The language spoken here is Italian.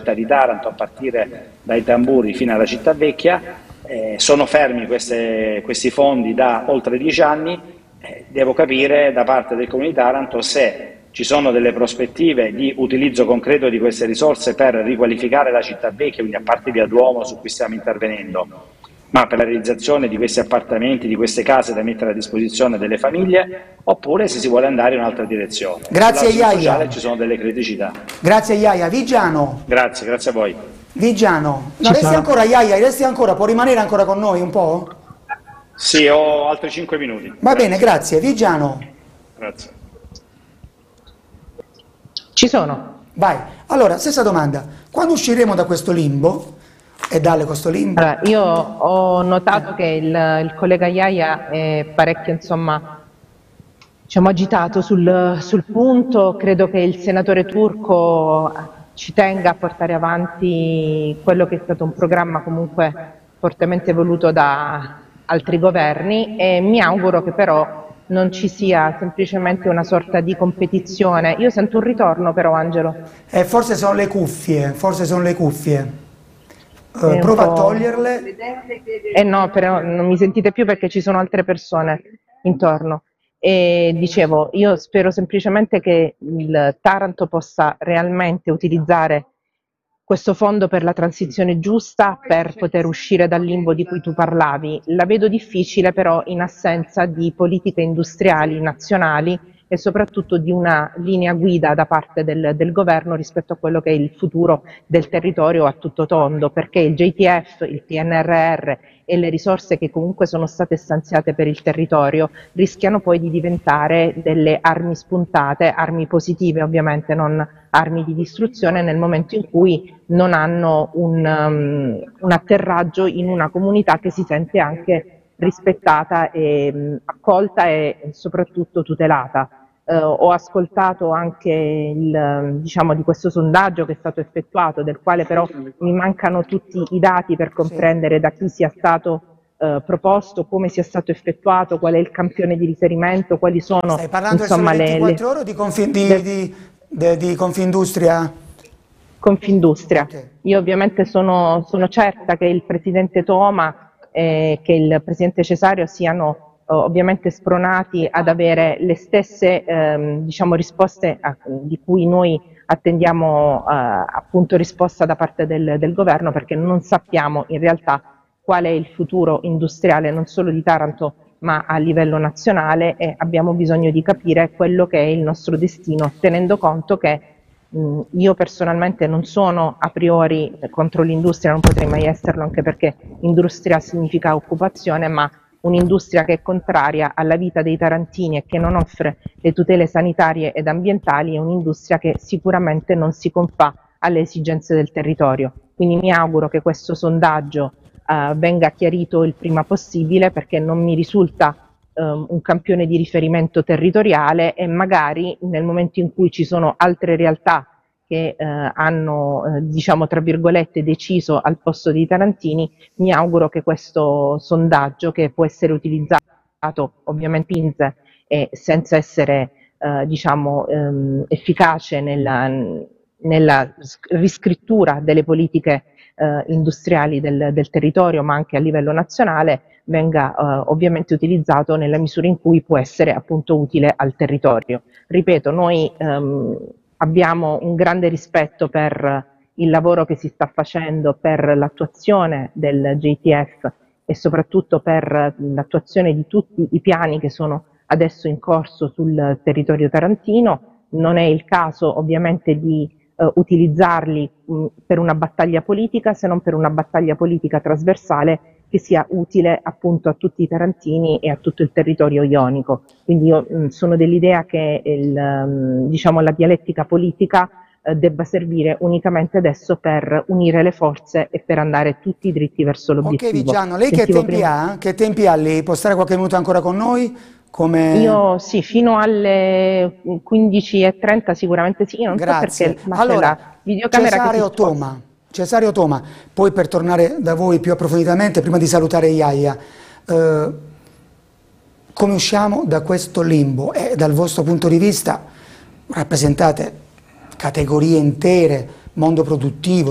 città di Taranto, a partire dai tamburi fino alla città vecchia. Sono fermi questi fondi da oltre 10 anni. Devo capire da parte del Comune di Taranto se ci sono delle prospettive di utilizzo concreto di queste risorse per riqualificare la città vecchia, quindi a parte Via Duomo su cui stiamo intervenendo, ma per la realizzazione di questi appartamenti, di queste case da mettere a disposizione delle famiglie, oppure se si vuole andare in un'altra direzione. Grazie Sul sociale Iaia. ci sono delle criticità. Grazie Iaia. Vigiano. Grazie a voi. Vigiano. No, resti ancora Iaia, resti ancora, può rimanere ancora con noi un po'? Sì, ho altri 5 minuti. Va bene, grazie. Vigiano. Grazie. Ci sono. Vai. Allora, stessa domanda. Quando usciremo da questo limbo, e dalle questo limbo? Allora, io ho notato che il collega Iaia è parecchio, insomma, diciamo, agitato sul punto. Credo che il senatore Turco ci tenga a portare avanti quello che è stato un programma comunque fortemente voluto da altri governi, e mi auguro che però non ci sia semplicemente una sorta di competizione. Io sento un ritorno però, Angelo. Forse sono le cuffie, prova a toglierle. No, però non mi sentite più perché ci sono altre persone intorno. E dicevo, io spero semplicemente che il Taranto possa realmente utilizzare questo fondo per la transizione giusta per poter uscire dal limbo di cui tu parlavi. La vedo difficile però in assenza di politiche industriali nazionali e soprattutto di una linea guida da parte del governo rispetto a quello che è il futuro del territorio a tutto tondo, perché il JTF, il PNRR e le risorse che comunque sono state stanziate per il territorio rischiano poi di diventare delle armi spuntate, armi positive ovviamente, non armi di distruzione, nel momento in cui non hanno un atterraggio in una comunità che si sente anche rispettata e accolta e soprattutto tutelata. Ho ascoltato anche diciamo, di questo sondaggio che è stato effettuato, del quale però mi mancano tutti i dati per comprendere da chi sia stato proposto, come sia stato effettuato, qual è il campione di riferimento, quali sono. Stai parlando insomma, del 24 ore di Confindustria? Confindustria. Okay. Io ovviamente sono certa che il Presidente Toma e che il Presidente Cesario siano ovviamente spronati ad avere le stesse diciamo, risposte di cui noi attendiamo appunto risposta da parte del governo, perché non sappiamo in realtà qual è il futuro industriale non solo di Taranto ma a livello nazionale, e abbiamo bisogno di capire quello che è il nostro destino, tenendo conto che io personalmente non sono a priori contro l'industria, non potrei mai esserlo, anche perché industria significa occupazione, ma un'industria che è contraria alla vita dei tarantini e che non offre le tutele sanitarie ed ambientali è un'industria che sicuramente non si confà alle esigenze del territorio. Quindi mi auguro che questo sondaggio venga chiarito il prima possibile, perché non mi risulta un campione di riferimento territoriale, e magari nel momento in cui ci sono altre realtà che hanno, diciamo tra virgolette, deciso al posto dei tarantini, mi auguro che questo sondaggio, che può essere utilizzato ovviamente in sé e senza essere diciamo efficace nella riscrittura delle politiche industriali del territorio, ma anche a livello nazionale, venga ovviamente utilizzato nella misura in cui può essere appunto utile al territorio. Ripeto, noi abbiamo un grande rispetto per il lavoro che si sta facendo per l'attuazione del JTF e soprattutto per l'attuazione di tutti i piani che sono adesso in corso sul territorio tarantino. Non è il caso ovviamente di utilizzarli per una battaglia politica, se non per una battaglia politica trasversale che sia utile appunto a tutti i tarantini e a tutto il territorio ionico. Quindi io sono dell'idea che diciamo, la dialettica politica debba servire unicamente adesso per unire le forze e per andare tutti dritti verso l'obiettivo. Ok Vigiano, lei che tempi ha? Che tempi ha lei? Può stare qualche minuto ancora con noi? Io sì, fino alle 15:30 sicuramente sì, non Grazie. so perché, ma allora, la videocamera Cesario Toma, poi per tornare da voi più approfonditamente, prima di salutare Iaia, come usciamo da questo limbo? Dal vostro punto di vista rappresentate categorie intere, mondo produttivo,